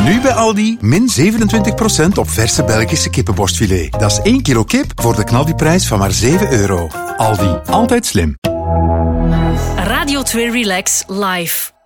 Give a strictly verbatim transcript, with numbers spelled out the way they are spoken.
Nu bij Aldi, min zevenentwintig procent op verse Belgische kippenborstfilet. Dat is één kilo kip voor de knaldiprijs van maar zeven euro. Aldi, altijd slim. Radio twee Relax Live.